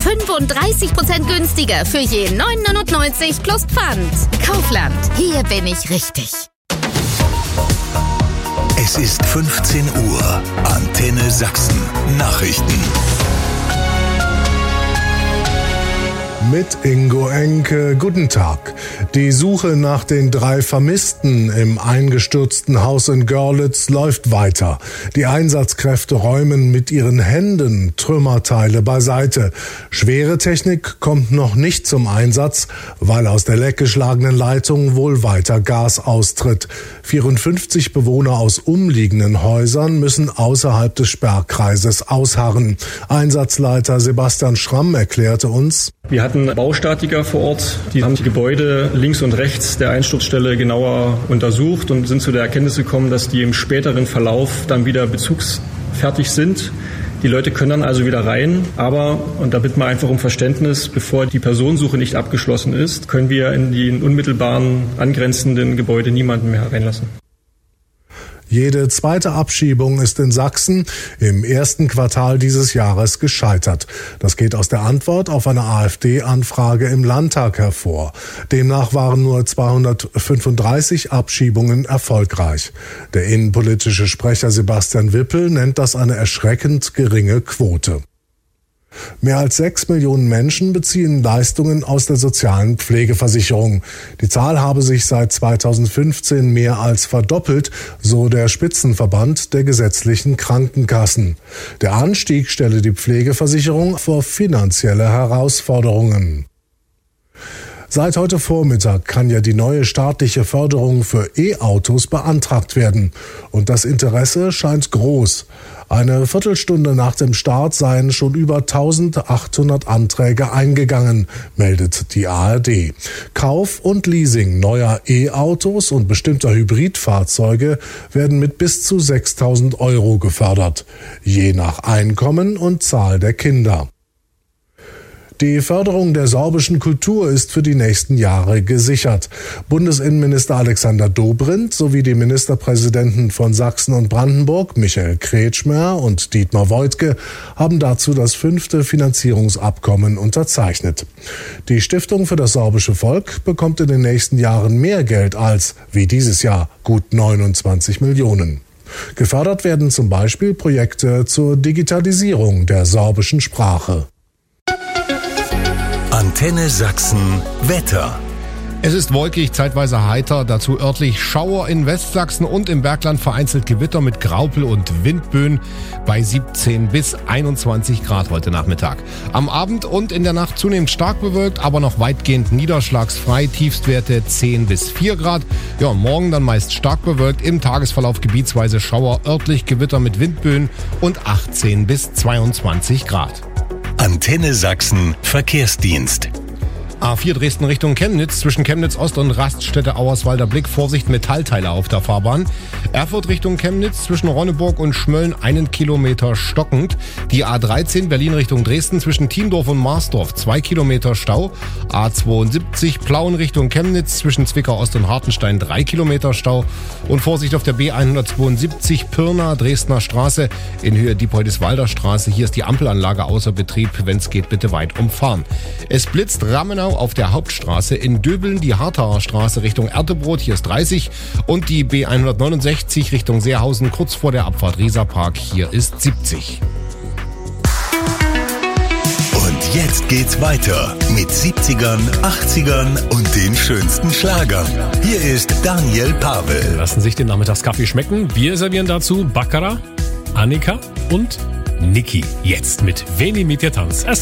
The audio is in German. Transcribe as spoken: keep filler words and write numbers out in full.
fünfunddreißig Prozent günstiger für je neun neunundneunzig plus Pfand. Kaufland, hier bin ich richtig. Es ist fünfzehn Uhr. Antenne Sachsen. Nachrichten. Mit Ingo Enke, guten Tag. Die Suche nach den drei Vermissten im eingestürzten Haus in Görlitz läuft weiter. Die Einsatzkräfte räumen mit ihren Händen Trümmerteile beiseite. Schwere Technik kommt noch nicht zum Einsatz, weil aus der leckgeschlagenen Leitung wohl weiter Gas austritt. vierundfünfzig Bewohner aus umliegenden Häusern müssen außerhalb des Sperrkreises ausharren. Einsatzleiter Sebastian Schramm erklärte uns: Wir hatten Baustatiker vor Ort, die haben die Gebäude links und rechts der Einsturzstelle genauer untersucht und sind zu der Erkenntnis gekommen, dass die im späteren Verlauf dann wieder bezugsfertig sind. Die Leute können dann also wieder rein, aber, und da bitten wir einfach um Verständnis, bevor die Personensuche nicht abgeschlossen ist, können wir in die unmittelbaren angrenzenden Gebäude niemanden mehr reinlassen. Jede zweite Abschiebung ist in Sachsen im ersten Quartal dieses Jahres gescheitert. Das geht aus der Antwort auf eine AfD-Anfrage im Landtag hervor. Demnach waren nur zweihundertfünfunddreißig Abschiebungen erfolgreich. Der innenpolitische Sprecher Sebastian Wippel nennt das eine erschreckend geringe Quote. Mehr als sechs Millionen Menschen beziehen Leistungen aus der sozialen Pflegeversicherung. Die Zahl habe sich seit zweitausendfünfzehn mehr als verdoppelt, so der Spitzenverband der gesetzlichen Krankenkassen. Der Anstieg stelle die Pflegeversicherung vor finanzielle Herausforderungen. Seit heute Vormittag kann ja die neue staatliche Förderung für E-Autos beantragt werden. Und das Interesse scheint groß. Eine Viertelstunde nach dem Start seien schon über eintausendachthundert Anträge eingegangen, meldet die A R D. Kauf und Leasing neuer E-Autos und bestimmter Hybridfahrzeuge werden mit bis zu sechstausend Euro gefördert, je nach Einkommen und Zahl der Kinder. Die Förderung der sorbischen Kultur ist für die nächsten Jahre gesichert. Bundesinnenminister Alexander Dobrindt sowie die Ministerpräsidenten von Sachsen und Brandenburg, Michael Kretschmer und Dietmar Woidke, haben dazu das fünfte Finanzierungsabkommen unterzeichnet. Die Stiftung für das sorbische Volk bekommt in den nächsten Jahren mehr Geld als, wie dieses Jahr, gut neunundzwanzig Millionen. Gefördert werden zum Beispiel Projekte zur Digitalisierung der sorbischen Sprache. Antenne Sachsen Wetter. Es ist wolkig, zeitweise heiter, dazu örtlich Schauer in Westsachsen und im Bergland vereinzelt Gewitter mit Graupel und Windböen bei siebzehn bis einundzwanzig Grad heute Nachmittag. Am Abend und in der Nacht zunehmend stark bewölkt, aber noch weitgehend niederschlagsfrei, Tiefstwerte zehn bis vier Grad. Ja, und morgen dann meist stark bewölkt, im Tagesverlauf gebietsweise Schauer, örtlich Gewitter mit Windböen und achtzehn bis zweiundzwanzig Grad. Antenne Sachsen Verkehrsdienst. A vier Dresden Richtung Chemnitz, zwischen Chemnitz Ost und Raststätte Auerswalder Blick, Vorsicht Metallteile auf der Fahrbahn. Erfurt Richtung Chemnitz, zwischen Ronneburg und Schmölln einen Kilometer stockend. Die A dreizehn Berlin Richtung Dresden, zwischen Thiendorf und Marsdorf zwei Kilometer Stau. A zweiundsiebzig Plauen Richtung Chemnitz, zwischen Zwickau Ost und Hartenstein drei Kilometer Stau. Und Vorsicht auf der B hundertzweiundsiebzig Pirna Dresdner Straße in Höhe Diepoldiswalder Straße. Hier ist die Ampelanlage außer Betrieb, wenn es geht, bitte weit umfahren. Es blitzt Ramenau auf der Hauptstraße, in Döbeln die Hartaer Straße Richtung Ertebrot, hier ist dreißig, und die B hundertneunundsechzig Richtung Seehausen kurz vor der Abfahrt Rieserpark, hier ist siebzig. Und jetzt geht's weiter mit siebzigern, achtzigern und den schönsten Schlagern. Hier ist Daniel Pavel. Lassen sich den Nachmittagskaffee schmecken. Wir servieren dazu Baccarat, Annika und Niki. Jetzt mit Veni mit dir Tanz.